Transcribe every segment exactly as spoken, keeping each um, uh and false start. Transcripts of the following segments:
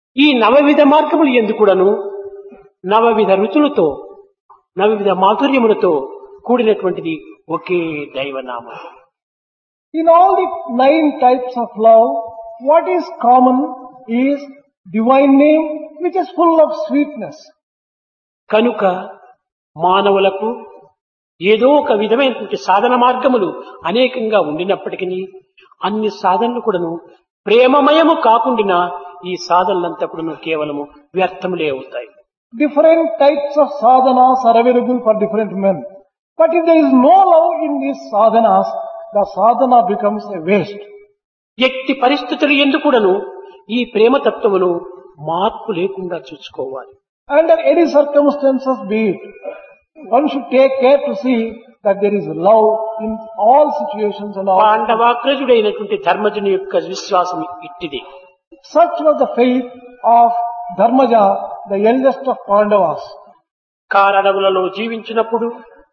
ఈ నవవిధ మార్గములు ఎందుకుడను నవవిధ రుచులతో నవవిధ మాధుర్యములతో కూడినటువంటిది ఒకే దైవనామం. In all the nine types of love, what is common is divine name which is full of sweetness. కనుక మానవులకు ఏదో ఒక విధమైనటువంటి సాధన మార్గములు అనేకంగా ఉండినప్పటికీ అన్ని సాధనలు కూడాను ప్రేమమయము కాకుండా ఈ సాధనలంతా కూడాను కేవలము వ్యర్థములే అవుతాయి. Different types of sadhanas are available for different men. But if there is no love in these sadhanas, the sadhana becomes a waste. ఎట్టి పరిస్థితులు ఎందుకుడను ఈ ప్రేమ తత్వమును మార్పు లేకుండా చూసుకోవాలి. Under any circumstances be it, one should take care to see that there is love in all situations and all. పాండవాగ్రజుడైనటువంటి ధర్మజుని యొక్క విశ్వాసం ఇట్టిది. Such was the faith of Dharmaja, the eldest of Pandavas. కారణములలో జీవించినప్పుడు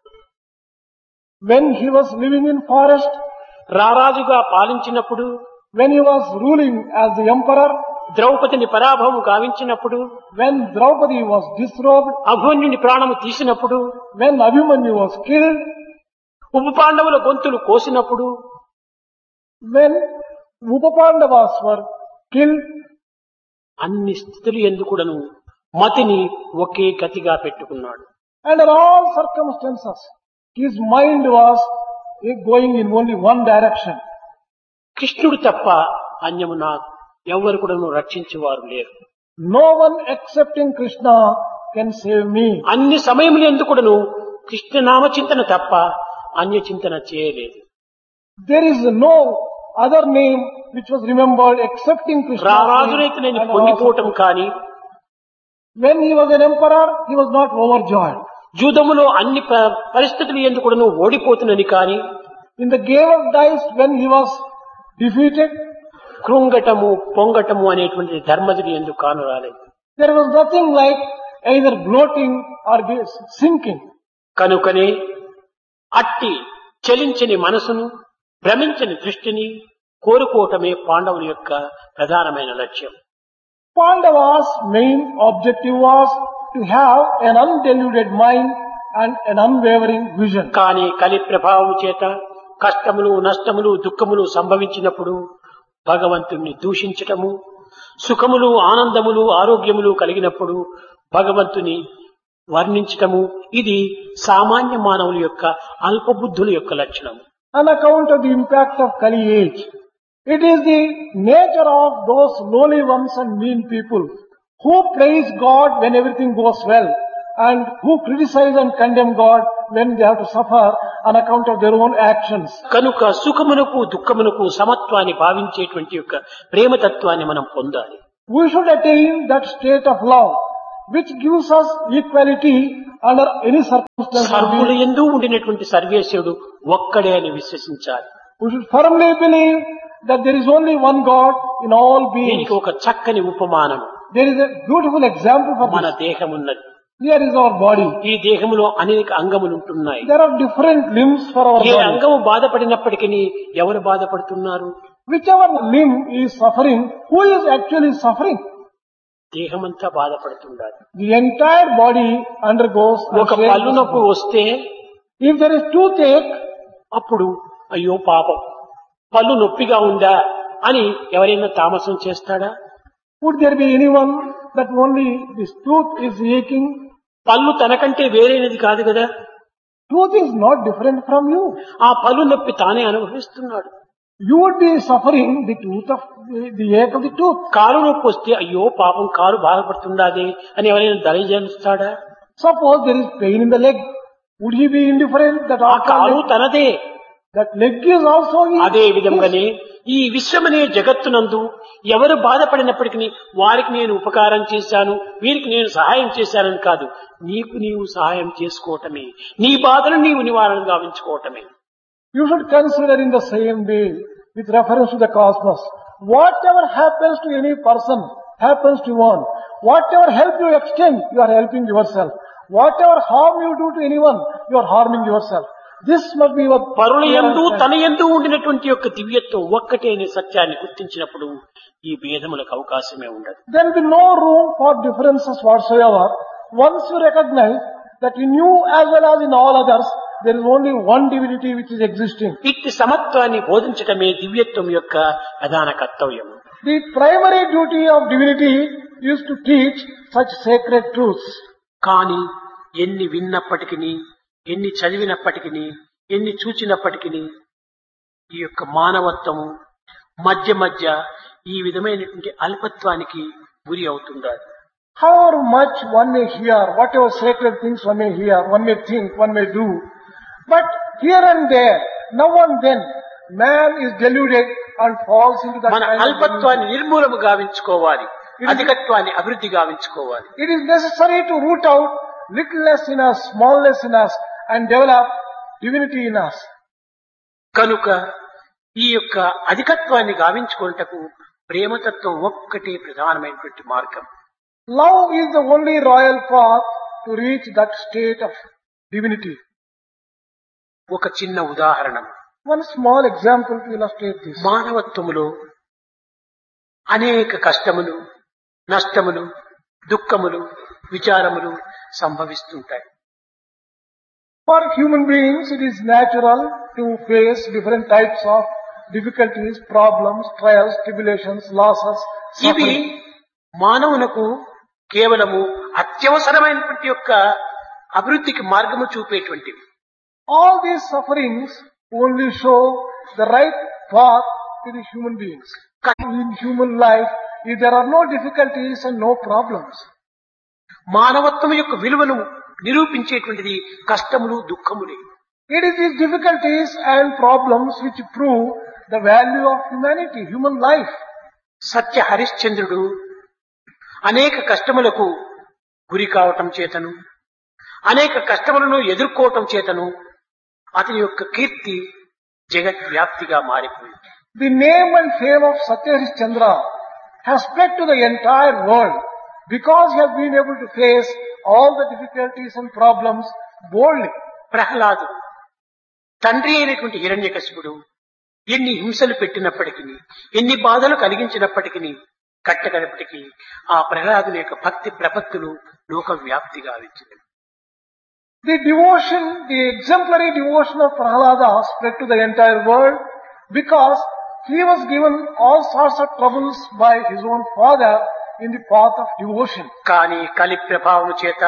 When he was living in forest, రారాజుగా పాలించినప్పుడు when he was ruling as the emperor, ద్రౌపదిని పరాభవం గావించినప్పుడు when Draupadi was disrobed, అభిమన్యుని ప్రాణము తీసినప్పుడు when Abhimanyu was killed, ఉప పాండవుల గొంతులు కోసినప్పుడు when Upapandavas were killed, అన్ని స్థితులు ఎందుకుడను మతిని ఒకే గతిగా పెట్టుకున్నాడు. under all circumstances, his mind was going in only one direction. కృష్ణుడు తప్ప అన్యము నా ఎవరు కూడాను రక్షించేవారు లేరు. No one excepting Krishna can save me. అన్ని సమయములు ఎందుకుడను కృష్ణ నామచింతన తప్ప అన్య చింతన చేయలేదు. There is no other name which was remembered excepting Krishna. రారాజునైతే నేను పొంగిపోవటం కానీ when he was an emperor, he was not overjoyed. జూదములో అన్ని ప- పరిస్థితులు ఎందుకుడను ఓడిపోతున్నని కానీ In the game of dice, when he was defeated, కృంగటము పొంగటము అనేటువంటి ధర్మజుడు ఎందుకు కాను రాలేదు. there was nothing like either gloating or sinking. కనుకనే అట్టి చలించని మనసును భ్రమించని దృష్టిని కోరుకోవటమే పాండవుల యొక్క ప్రధానమైన లక్ష్యం. Pandava's main objective was to have an undiluted mind and an unwavering vision. కానీ కలి ప్రభావం చేత కష్టములు నష్టములు దుఃఖములు సంభవించినప్పుడు భగవంతుణ్ణి దూషించటము, సుఖములు ఆనందములు ఆరోగ్యములు కలిగినప్పుడు భగవంతుని వర్ణించటము, ఇది సామాన్య మానవుల యొక్క అల్పబుద్ధుల యొక్క లక్షణం. On account of the impact of Kali age, it is the nature of those lowly ones and mean people who praise God when everything goes well and who criticize and condemn God when they have to suffer on account of their own actions. కనుక సుఖమునకు దుఃఖమునకు సమత్వాన్ని భావించేటువంటి యొక్క ప్రేమతత్వాన్ని మనం పొందాలి. We should attain that state of love which gives us equality under any circumstances. సర్వులు ఎందు ఉండినటువంటి సర్వేశ్వరుడు ఒక్కడే అని విశ్వసించాలి. We should firmly believe that there is only one God in all beings. దీనికి ఒక చక్కని ఉపమానం There is a beautiful example for మన this. దేహం ఉన్నది. Here is our body. ఈ దేహంలో అనేక అంగములు ఉంటున్నాయి. There are different limbs for our A body. అంగము బాధపడినప్పటికీ ఎవరు బాధపడుతున్నారు? Whichever limb is suffering, who is actually suffering? దేహమంతా బాధపడుతున్నారు. The entire body undergoes and ఒక shares పళ్ళు the నొప్పి suffering. వస్తే If there is toothache, అప్పుడు అయ్యో పాపం పళ్ళు నొప్పిగా ఉందా అని ఎవరైనా తామసం చేస్తాడా? would there be anyone that only this tooth is aching? పళ్ళు తనకంటే వేరైనది కాదు కదా. Tooth is not different from you. ఆ పళ్ళు నొప్పి తానే అనుభవిస్తున్నాడు. You would be suffering the tooth of the, the ache of the tooth. Car నొప్పి వస్తే అయ్యో పాపం కారు బాధపడుతుండాదే అని ఎవరైనా దయచేస్తాడా? Suppose there is pain in the leg. Would he be indifferent that ఆ our కారు leg, తనదే. that leg is also his? అదే విధంగానే ఈ విశ్వమనే జగత్తునందు ఎవరు బాధపడినప్పటికీ వారికి నేను ఉపకారం చేశాను, వీరికి నేను సహాయం చేశానని కాదు, నీకు నీవు సహాయం చేసుకోవటమే, నీ బాధను నీవు నివారణ గావించుకోవటమే. You should consider in the same way with reference to the cosmos. Whatever happens to any person happens to one. Whatever help you extend, you are helping yourself. Whatever harm you do to anyone, you are harming yourself. This must be your పరుల clear యందు understanding. తన యందు ఉండినటువంటి యొక్క దివ్యత్వం ఒక్కటే అనే సత్యాన్ని గుర్తించినప్పుడు ఈ భేదములకు అవకాశమే ఉండదు. There will be no room for differences whatsoever. Once you recognize that in you as well as in all others, there is only one divinity which is existing. ఇట్టి సమత్వాన్ని బోధించటమే దివ్యత్వం యొక్క ప్రధాన కర్తవ్యం. The primary duty of divinity is to teach such sacred truths. కానీ ఎన్ని విన్నప్పటికీ, ఎన్ని చదివినప్పటికీ, ఎన్ని చూచినప్పటికీ ఈ యొక్క మానవత్వము మధ్య మధ్య ఈ విధమైనటువంటి అల్పత్వానికి గురి అవుతుండాలి. However much one may hear, whatever sacred things one may hear, one may think, one may do, but here and there, now and then, man is deluded and falls into that మన kind of అల్పత్వాన్ని నిర్మూలము గావించుకోవాలి, అధికత్వాన్ని అభివృద్ధి గావించుకోవాలి. It is necessary to root out littleness in us, smallness in us, and develop divinity in us. కనుక ఈ యొక్క అధికత్వాన్ని గావించుకోవటకు ప్రేమతత్వం ఒక్కటే ప్రధానమైనటువంటి మార్గం. Love is the only royal path to reach that state of divinity. ఒక చిన్న ఉదాహరణ. One small example to illustrate this. మానవత్వములో అనేక కష్టములు, నష్టములు, దుఃఖములు, విచారములు సంభవిస్తుంటాయి. For human beings, it is natural to face different types of difficulties, problems, trials, tribulations, losses, ఇవి suffering. మానవునకు కేవలము అత్యవసరమైనటువంటి యొక్క అభివృద్ధికి మార్గము చూపేటువంటివి. All these sufferings only show the right path to the human beings. In human life, if there are no difficulties and no problems, మానవత్వం యొక్క విలువను నిరూపించేటువంటిది కష్టములు, దుఃఖములే. it is these difficulties and problems which prove the value of humanity, human life. సత్య హరిశ్చంద్రుడు అనేక కష్టములకు గురి కావటం చేతను, అనేక కష్టములను ఎదుర్కోవటం చేతను అతని యొక్క కీర్తి జగద్వ్యాప్తిగా మారిపోయింది. The name and fame of Satya Harishchandra has spread to the entire world because he has been able to face all the difficulties and problems boldly. ప్రహ్లాదుడు తండ్రి అయినటువంటి హిరణ్యకశిపుడు ఎన్ని హింసలు పెట్టినప్పటికీ, ఎన్ని బాధలు కలిగించినప్పటికీ, కట్టగడపటికి ఆ ప్రహ్లాదుని యొక్క భక్తి ప్రపత్తులు లోక వ్యాప్తిగా వచ్చింది. The devotion, the exemplary devotion of Prahlada spread to the entire world because he was given all sorts of troubles by his own father in the path of devotion. కానీ కలి ప్రభావం చేత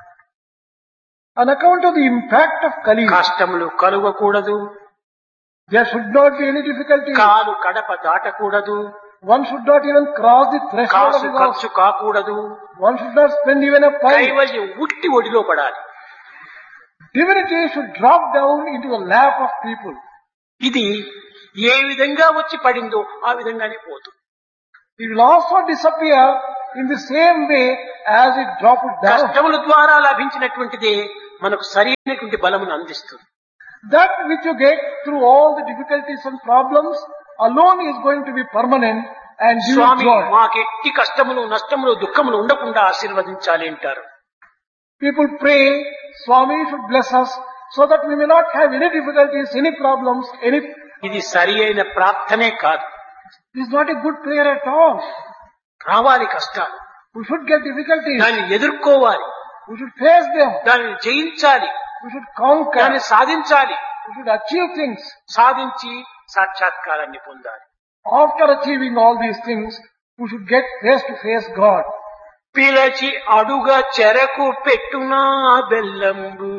On account of the impact of Kali, కష్టములు కలుగకూడదు, there should not be any difficulty. కాలు Kadapa దాటకూడదు, One should not even cross the threshold of Kasu his house. ఖర్చు కాకూడదు, One should not spend even a pint. కైవల్యం ఉట్టి ఒడిలో పడాలి. Divinity should drop down into the lap of people. ఇది ఏ విధంగా వచ్చి పడిందో ఆ విధంగానే పోతుంది. It will also disappear in the same way as it dropped down. కష్టముల ద్వారా లభించినటువంటిదే మనకు సరైనటువంటి బలమును అందిస్తుంది. That which you get through all the difficulties and problems alone is going to be permanent and give you Swamy joy. మాకెట్టి కష్టములు, నష్టములు, దుఃఖములు ఉండకుండా ఆశీర్వదించాలి అంటారు. People pray, Swami should bless us so that we may not have any difficulties, any problems, any... ఇది సరి అయిన ప్రార్థనే కాదు. This is not a good prayer at all. రావాలి కష్టాలు, We should get difficulties. దాన్ని ఎదుర్కోవాలి, We should face them. దాన్ని జయించాలి, We should conquer. దాన్ని సాధించాలి, We should achieve things. సాధించి సాక్షాత్కారాన్ని పొందాలి. After achieving all these things, we should get face to face God. పిలచి అడుగ చెరకు పెట్టునా బెల్లంబు.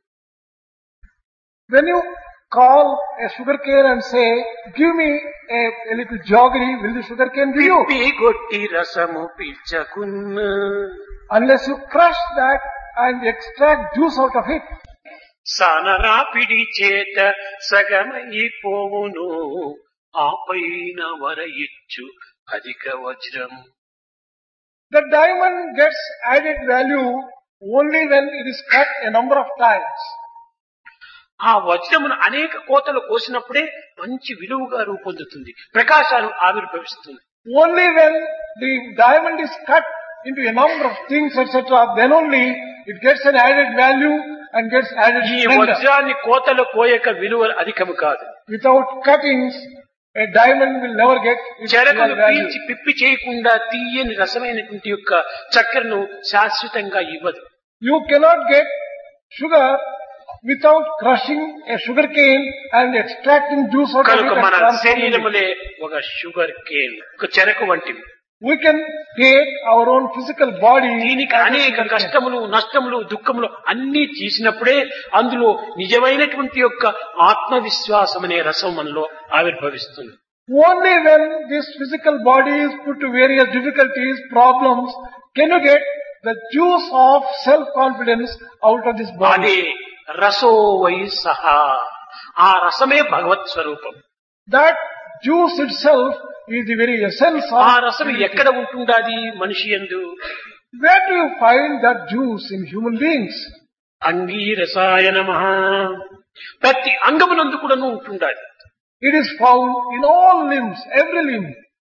When you call a sugarcane and say, give me a, a little jaggery, will the sugarcane give you? పిప్పి గొట్టి రసము పిచ్చకున్న. Unless you crush that and extract juice out of it. సనరాపిడి చేత సగమైపోవును ఆపైన వర ఇచ్చు అధిక వజ్రం. The diamond gets added value only when it is cut a number of times. ఆ వజ్రమును అనేక కోతలు కోసినప్పుడే మంచి విలువగా రూపొందుతుంది, ప్రకాశాలు ఆవిర్భవిస్తుంది. Only when the diamond is cut into a number of things, et cetera, then only it gets an added value and gets added ఈ splendor. వజ్రాన్ని కోతలు కోయక విలువ అధికము కాదు. Without cuttings, a diamond will never get its చెరకును real value. పీల్చి పిప్పి చేయకుండా తీయని రసమైనటువంటి యొక్క చక్కెరను శాశ్వతంగా ఇవ్వదు. You cannot get sugar without crushing a sugar cane and extracting juice out of it కనుక and మన transforming it. శరీరములే ఒక షుగర్ కేన్, ఒక చెరకు వంటివి. We can take our own physical body. దీనికి as a అనేక sugar cane. కష్టములు, నష్టములు, దుఃఖములు అన్ని తీసినప్పుడే అందులో నిజమైనటువంటి యొక్క ఆత్మవిశ్వాసం అనే రసం మనలో ఆవిర్భవిస్తుంది. Only when this physical body is put to various difficulties, problems, can you get the juice of self-confidence out of this body. అదే రసో వై సహా, ఆ రసమే భగవత్ స్వరూపం. That juice itself is the very essence of. ఆ రసం ఎక్కడ ఉంటుండాది మనిషి యందు? Where do you find that juice in human beings? అంగీరసాయ నమః. ప్రతి అంగమునందు కూడాను ఉంటుండాది. It is found in all limbs, every limb.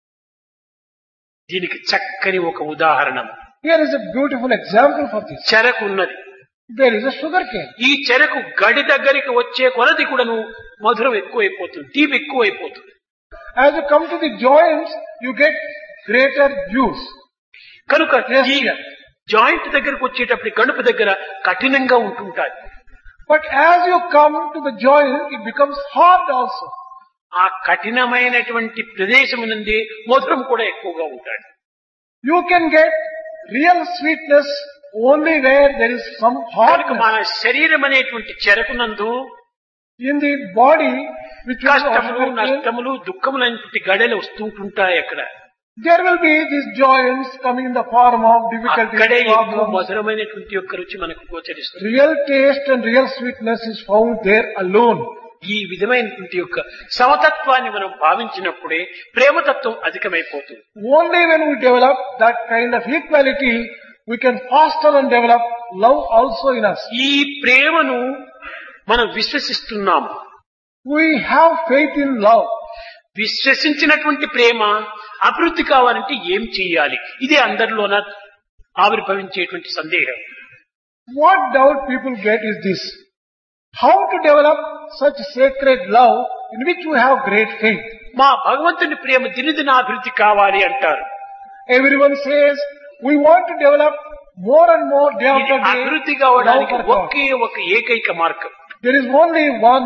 దీనికి చక్కని ఒక ఉదాహరణ. Here is a beautiful example for this. చెరకు ఉన్నది. There is a sugar cane. ఈ చెరకు గడి దగ్గరికి వచ్చే కొలది కూడాను మధురం ఎక్కువైపోతుంది, తీపి ఎక్కువైపోతుంది. As you come to the joints, you get greater juice. కనుక ఈ జాయింట్ దగ్గరకు వచ్చేటప్పుడు గణుపు దగ్గర కఠినంగా ఉంటుంటాయి. But as you come to the joint, it becomes hard also. ఆ కఠినమైనటువంటి ప్రదేశం నుండి మధురం కూడా ఎక్కువగా ఉంటాడు. You can get real sweetness only where there is some కనుక మన hardness. శరీరం అనేటువంటి చెరకునందు In the body, which is కష్టములు, also- నష్టములు, దుఃఖములు అనేటువంటి గడలు వస్తుంటుంటాయి. అక్కడ there will be these joints coming in the form of difficulties, అక్కడే ఎక్కువ problems. మధురమైనటువంటి యొక్క రుచి మనకు గోచరిస్తుంది. Real taste and real sweetness is found there alone. ఈ విధమైనటువంటి యొక్క సమతత్వాన్ని మనం భావించినప్పుడే ప్రేమతత్వం అధికమైపోతుంది. Only when we develop that kind of equality, we can foster and develop love also in us. ఈ ప్రేమను మనం విశ్వసిస్తున్నాము. We have faith in love. విశ్వసించినటువంటి ప్రేమ అభివృద్ధి కావాలంటే ఏం చేయాలి? ఇదే అందరిలోన ఆవిర్భవించేటువంటి సందేహం. What doubt people get is this: how to develop such sacred love in which we have great faith. మా భగవంతుని ప్రేమ దినదిన అభివృద్ధి కావాలి అంటారు. Everyone says we want to develop more and more day ఇది after day. అభివృద్ధి love కావడానికి for God. ఒకే ఒక ఏకైక మార్గం. There is only one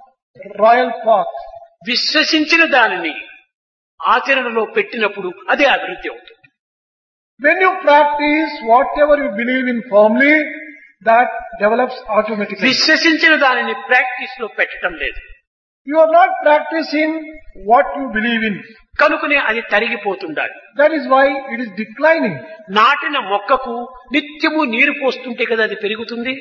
royal path. విశ్వసించిన దానిని ఆచరణలో పెట్టినప్పుడు అదే అభివృద్ధి అవుతుంది. When you practice whatever you believe in firmly, that develops automatically. విశ్వసించిన దానిని ప్రాక్టీస్ లో పెట్టడం లేదు. You are not practicing what you believe in. కనుకనే అది తరిగిపోతుండాలి. That is why it is declining. నాటిన మొక్కకు నిత్యము నీరు పోస్తుంటే కదా అది పెరుగుతుంది.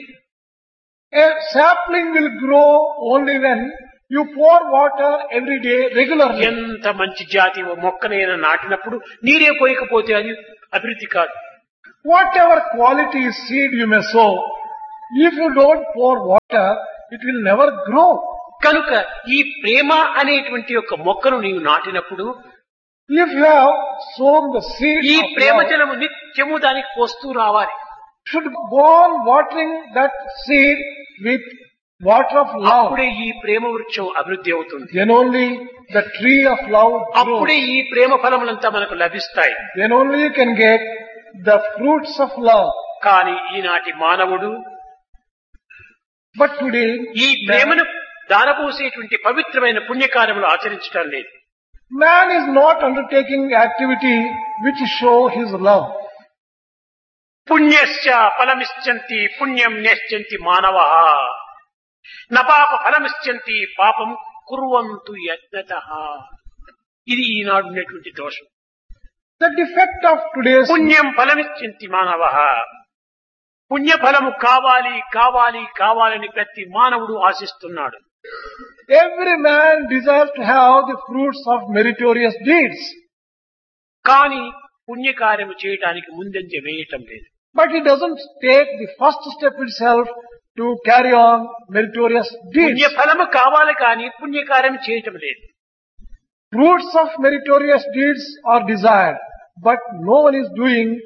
A sapling will grow only when you pour water every day regularly. ఎంత మంచి జాతి ఓ మొక్కనైనా నాటినప్పుడు నీరే పోయకపోతే అది అభివృద్ధి కాదు. Whatever quality seed you may sow, if you don't pour water, it will never grow. కనుక ఈ ప్రేమ అనేటువంటి యొక్క మొక్కను నీవు నాటినప్పుడు If you have sown the seed ఈ of ప్రేమ love, జలము నిత్యము దానికి పోస్తూ రావాలి. should go on watering that seed with water of love. అప్పుడే ఈ ప్రేమ వృక్షం అభివృద్ధి అవుతుంది. Then only the tree of love అప్పుడే grows. ఈ ప్రేమ ఫలములంతా మనకు లభిస్తాయి. Then only you can get the fruits of love. కానీ ఈనాటి మానవుడు But today, ఈ ప్రేమను దారపోసేటువంటి పవిత్రమైన పుణ్యకార్యములు ఆచరించడం లేదు. man is not undertaking activity which show his love. పుణ్యశ్చ ఫలమిశ్చంతి పుణ్యం నేశ్చంతి మానవః నపాప ఫలమిశ్చంతి పాపం కుర్వంతు యత్నతః. ఇది ఈనాడు ఉన్నటువంటి దోషం. The defect of today's పుణ్యం ఫలమిశ్చంతి మానవః. పుణ్యఫలము కావాలి కావాలి కావాలని ప్రతి మానవుడు ఆశిస్తున్నాడు. every man desires to have the fruits of meritorious deeds, కానీ పుణ్యకార్యము చేయటానికి ముందంజ వేయటం లేదు. but he doesn't take the first step itself to carry on meritorious deeds. పుణ్యఫలము కావాలి కానీ పుణ్యకార్యం చేయటం లేదు. Fruits of meritorious deeds are desired, but no one is doing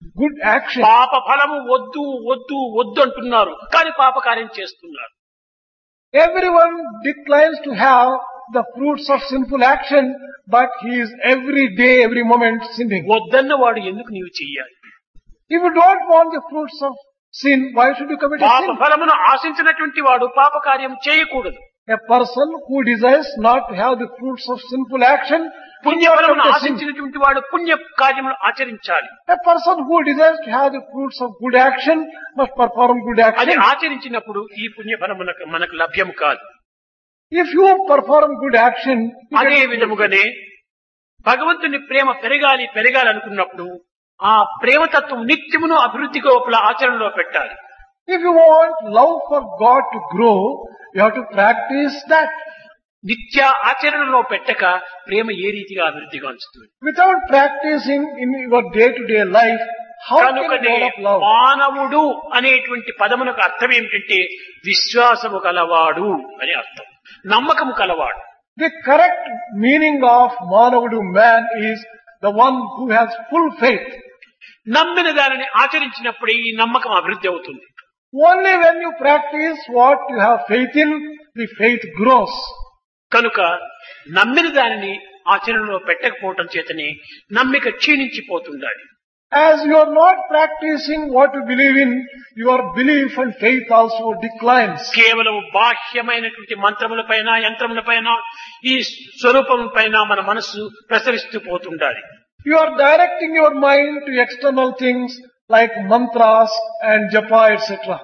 good action. పాప ఫలము వద్దు వద్దు వద్దు అంటున్నారు, కానీ పాపకార్యం చేస్తున్నారు. Everyone declines to have the fruits of sinful action, but he is every day, every moment sinning. వద్దన్న వాడు ఎందుకు నీవు చెయ్యాలి? If you don't want the fruits of sin, why should you commit a పాప sin? ఫలమును ఆశించినటువంటి వాడు పాపకార్యం చేయకూడదు. A person who desires not to have the fruits of sinful action, పుణ్యఫలమును ఆశించినటువంటి వాడు పుణ్య కార్యములు ఆచరించాలి. a person who desires to have the fruits of good action must perform good అది action. ఆచరించినప్పుడు ఈ పుణ్యఫలమునకు మనకు లభ్యము కాదు. If you perform good action, you అదే get- విధముగానే భగవంతుని ప్రేమ పెరగాలి పెరగాలి అనుకున్నప్పుడు ఆ ప్రేమతత్వం నిత్యమును అభివృద్ధి లోపల ఆచరణలో పెట్టాలి. if you want love for God to grow, you have to practice that. నిత్య ఆచరణలో పెట్టక ప్రేమ ఏ రీతిగా అభివృద్ధి గాంచుతుంది? Without practicing in your day-to-day life, how can you కనుకనే develop love? మానవుడు అనేటువంటి పదమునకు అర్థం ఏమిటంటే విశ్వాసము కలవాడు అని అర్థం, నమ్మకము కలవాడు. The correct meaning of Manavudu man is the one who has full faith. నమ్మిన దానిని ఆచరించినప్పుడే ఈ నమ్మకం అభివృద్ధి అవుతుంది. Only when you practice what you have faith in, the faith grows. కనుక నమ్మిన దానిని ఆచరణలో పెట్టకపోవటం చేతనే నమ్మిక క్షీణించిపోతుండాలి. As you are not practicing what you believe in, your belief and faith also declines. కేవలం బాహ్యమైనటువంటి మంత్రముల పైన యంత్రముల పైన ఈ స్వరూపం పైన మన మనస్సు ప్రసరిస్తూ పోతుండాలి. You are directing your mind to external things like mantras and japa, et cetera.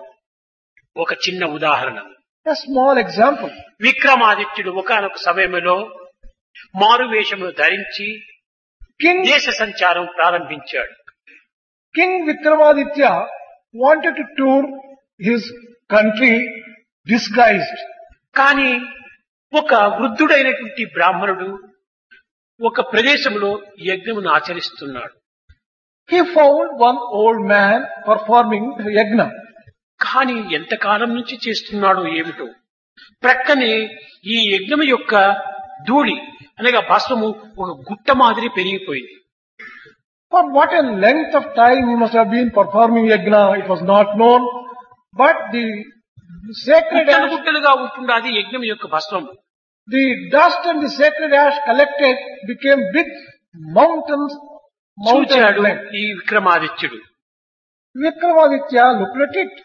ఒక చిన్న ఉదాహరణ, A small example. విక్రమాదిత్యుడు ఒకానొక సమయంలో మారువేషమును ధరించి King, దేశ సంచారం ప్రారంభించాడు. King Vikramaditya wanted to tour his country disguised. కానీ ఒక వృద్ధుడైనటువంటి బ్రాహ్మణుడు ఒక ప్రదేశంలో యజ్ఞమును ఆచరిస్తున్నాడు. He found one old man performing yajna. కానీ ఎంతకాలం నుంచి చేస్తున్నాడో ఏమిటో, ప్రక్కనే ఈ యజ్ఞము యొక్క ధూళి అనగా భస్మము ఒక గుట్ట మాదిరి పెరిగిపోయింది. For what a length of time he must have been performing yajna, it was not known. But the sacred గుట్టలు ash, గుట్టలుగా ఉంటుండాది యజ్ఞం యొక్క భస్మము. the dust and the sacred ash collected became big mountains, mountains చూచాడు length. ఈ విక్రమాదిత్యుడు. Vikramaditya looked at it.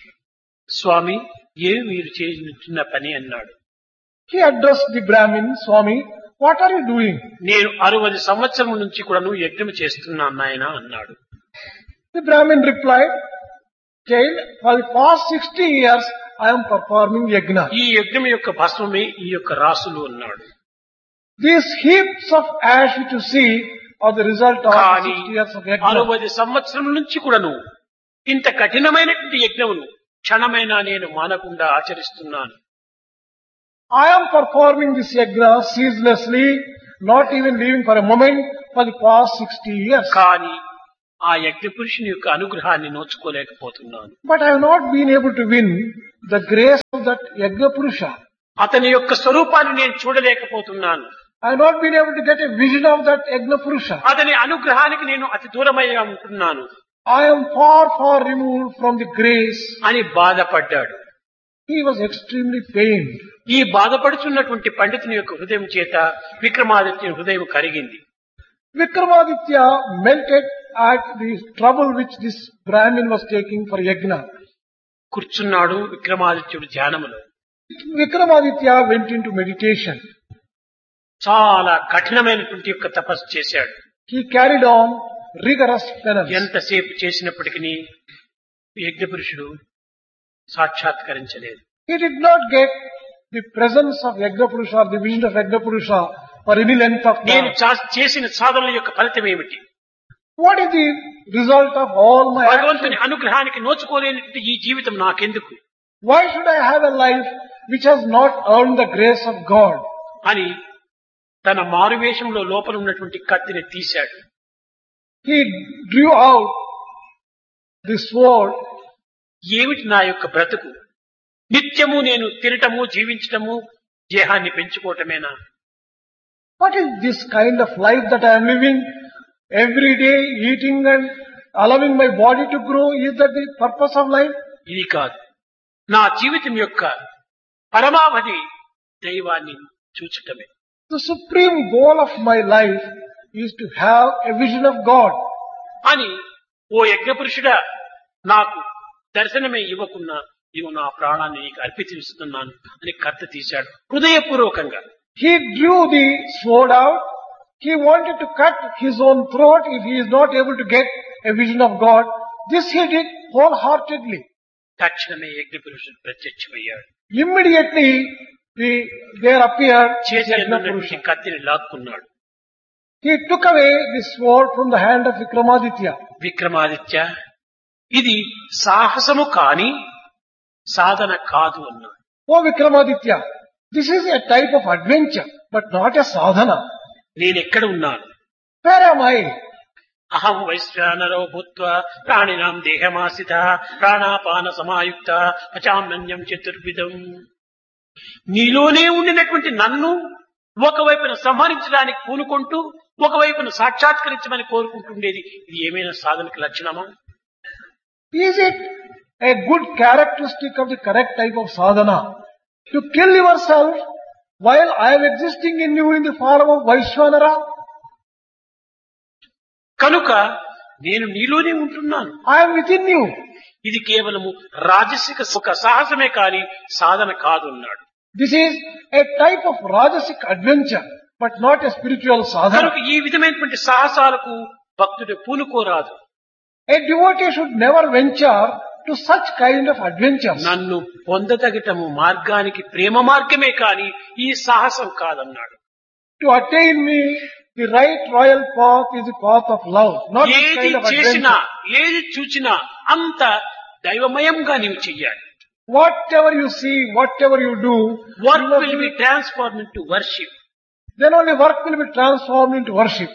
స్వామి, ఏమి మీరు చేస్తున్న పని అన్నాడు. He addressed the Brahmin, Swami, what are you doing? నేను అరవై సంవత్సరం నుంచి కూడా నువ్వు యజ్ఞం చేస్తున్నాను నాయన అన్నాడు. The Brahmin replied, child, for the past sixty years I am performing yajna. ఈ యజ్ఞం యొక్క భస్మమే ఈ యొక్క రాసులు అన్నాడు. These heaps of ash which you see are the result of కానీ sixty years of yajna. అరవై సంవత్సరం నుంచి కూడాను ఇంత కఠినమైనటువంటి యజ్ఞమును క్షణమైనా నేను మానకుండా ఆచరిస్తున్నాను. I am performing this yajna ceaselessly, not even leaving for a moment for the past sixty years. కానీ ఆ యజ్ఞ పురుషుని యొక్క అనుగ్రహాన్ని నోచుకోలేకపోతున్నాను. But I have not been able to win the grace of that yajna purusha. అతని యొక్క స్వరూపాన్ని నేను చూడలేకపోతున్నాను. I have not been able to get a vision of that yajna purusha. అతని అనుగ్రహానికి నేను అతి దూరమైగా ఉంటున్నాను I am far, far removed from the grace. అని బాధపడ్డాడు. He was extremely pained. ఈ బాధపడుతున్నటువంటి పండితుని యొక్క హృదయం చేత విక్రమాదిత్యుని హృదయం కరిగింది. Vikramaditya melted at the trouble which this Brahmin was taking for yajna. కూర్చున్నాడు విక్రమాదిత్యుడు ధ్యానములో. Vikramaditya went into meditation. చాలా కఠినమైనటువంటి యొక్క తపస్సు చేశాడు. He carried on rigorous penance. ఎంతసేపు చేసినప్పటికీ యజ్ఞ పురుషుడు సాక్షాత్కరించలేదు. He did not get the presence of Yajna Purusha or the vision of Yajna Purusha for any length of నేను time. చా- చేసిన సాధనల యొక్క ఫలితం ఏమిటి? What is the result of all my భగవంతుని actions? అనుగ్రహానికి నోచుకోలేనటువంటి ఈ జీవితం నాకెందుకు Why should I have a life which has not earned the grace of God? అని తన మారువేషంలో లోపల ఉన్నటువంటి కత్తిని తీశాడు. He drew out the sword. ఏమిటి నా యొక్క బ్రతుకు? నిత్యము నేను తినటము జీవించటము దేహాన్ని పెంచుకోవటమేనా? What is this kind of life that I am living? Every day eating and allowing my body to grow, is that the purpose of life? ఇది కాదు. నా జీవితం యొక్క పరమావధి దైవాన్ని చూచటమే. The supreme goal of my life is to have a vision of God. అని ఓ యజ్ఞపురుషుడా నాకు దర్శనమే ఇవ్వకున్నా ఇవి నా ప్రాణాన్ని నీకు అర్పిస్తున్నాను అని కత్త తీశాడు హృదయపూర్వకంగా. He drew the sword out. He wanted to cut his own throat if he is not able to get a vision of God. This he did wholeheartedly. తక్షణమే యజ్ఞపురుషుడు ప్రత్యక్షమయ్యాడు. Immediately the, there appeared చేతిలో Purusha. కత్తిని లాక్కున్నాడు. He took away the sword from the hand of Vikramaditya. Vikramaditya, ఇది సాహసము కాని సాధన కాదు అన్నాడు. Oh Vikramaditya, this is a type of adventure, but not a sadhana. నేనెక్కడ ఉన్నాను? Where am I? అహం వైశ్వానరో భూత్వా ప్రాణినాం దేహమాసిత ప్రాణాపాన సమాయుక్త పచామ్యన్యం చతుర్విధం. నీలోనే ఉండినటువంటి నన్ను ఒకవైపున సంహరించడానికి పూనుకుంటూ ఒకవైపున సాక్షాత్కరించమని కోరుకుంటుండేది ఇది ఏమైనా సాధనకి లక్షణమా? Is it a good characteristic of the correct type of sadhana? To kill yourself while I am existing in you in the form of Vaishwanara? కనుక నేను నీలోనే ఉంటున్నాను. I am within you. ఇది కేవలము రాజసిక సుఖ సాహసమే కాని సాధన కాదు అన్నాడు. This is a type of rajasic adventure, but not a spiritual sadhana. కనుక ఈ విధమైనటువంటి సాహసాలకు భక్తుడు పూనుకోరాదు. A devotee should never venture to such kind of adventures. నన్ను పొందతగటము మార్గానికి ప్రేమ మార్గమే కాని ఈ సాహసం కాదన్నాడు. To attain me, the right royal path is the path of love, not this ఏది kind of చేసినా adventure. ఏది చూచినా అంత దైవమయంగా నీవు చెయ్యాలి. Whatever you see, whatever you do, work you must will be be- transform into worship. then only work will be transformed into worship.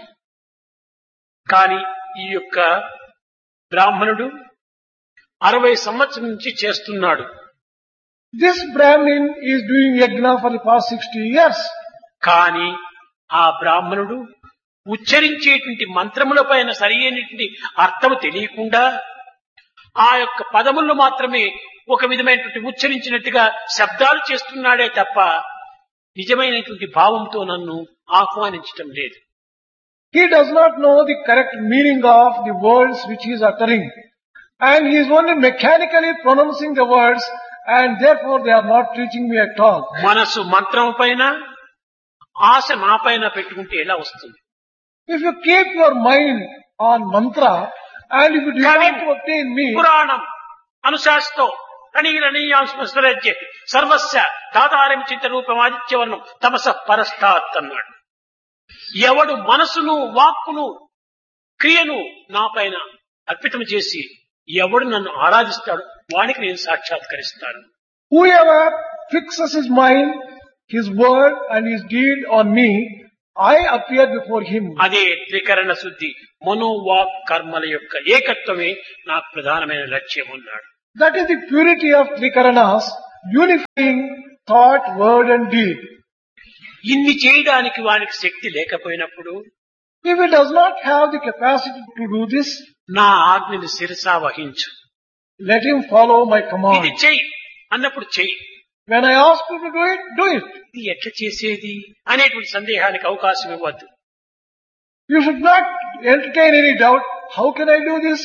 కానీ ఈ యొక్క బ్రాహ్మణుడు అరవై సంవత్సరం నుంచి చేస్తున్నాడు. This Brahmin is doing yajna for the past sixty years. కానీ ఆ బ్రాహ్మణుడు ఉచ్చరించేటువంటి మంత్రముల పైన సరైనటువంటి అర్థము తెలియకుండా ఆ యొక్క పదములను మాత్రమే ఒక విధమైనటువంటి ఉచ్చరించినట్టుగా శబ్దాలు చేస్తున్నాడే తప్ప నిజమైనటువంటి భావంతో నన్ను ఆహ్వానించటం లేదు. He does not know the correct meaning of the words which he is uttering. And he is only mechanically pronouncing the words, and therefore they are not reaching me at all. మనసు మంత్రం పైన ఆశ నా పైన పెట్టుకుంటే ఎలా వస్తుంది? If you keep your mind on mantra, and if you desire Kavim, to obtain me, పురాణం అనుశాస్తో ప్రణీరణీయాంశ సర్వస్య దాతారం చింత రూపం ఆదిత్యవర్ణం తమస పరస్తాత్ అన్నాడు. ఎవడు మనసును వాక్కును క్రియను నా పైన అర్పితం చేసి ఎవడు నన్ను ఆరాధిస్తాడు వానికి నేను సాక్షాత్కరిస్తాను. whoever fixes his mind, his word and his deed on me, I appear before him. అదే త్రికరణ శుద్ధి మనోవాక్ కర్మల యొక్క ఏకత్వమే నాకు ప్రధానమైన లక్ష్యం అన్నాడు. That is the purity of Trikaranas, unifying thought, word and deed. ఇన్ని చేయడానికి వానికి శక్తి లేకపోయినప్పుడు If he does not have the capacity to do this, నా ఆజ్ఞని శిరసా వహించు. let him follow my ఇది command. చెయ్యి అన్నప్పుడు చెయ్యి. When I ask you to do it, do it. ఇది ఎట్లా చేసేది అనేటువంటి సందేహానికి అవకాశం ఇవ్వద్దు. You should not entertain any doubt. How can I do this?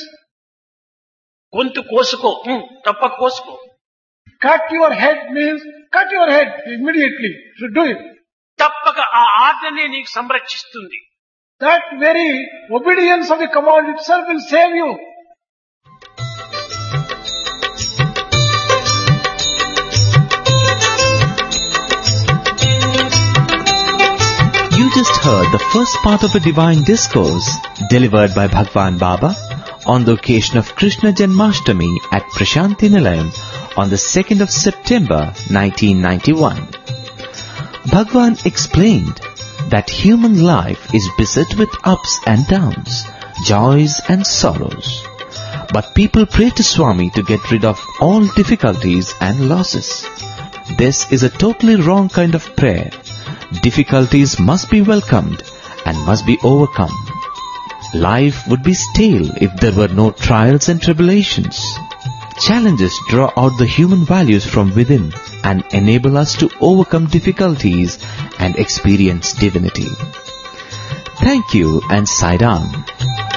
గొంతు కోసుకో, హ్మ్, తప్పక కోసుకో. Cut your head means cut your head immediately. You should do it. తప్పక ఆ ఆజ్ఞనే నీకు సంరక్షిస్తుంది. That very obedience of the command itself will save you. You just heard the first part of a divine discourse delivered by Bhagwan Baba on the occasion of Krishna Janmashtami at Prashanti Nilayam on the second of September nineteen ninety-one. Bhagwan explained that human life is beset with ups and downs, joys and sorrows. But people pray to Swami to get rid of all difficulties and losses. This is a totally wrong kind of prayer. Difficulties must be welcomed and must be overcome. Life would be stale if there were no trials and tribulations. Challenges draw out the human values from within and enable us to overcome difficulties and experience divinity. Thank you and Sai Ram.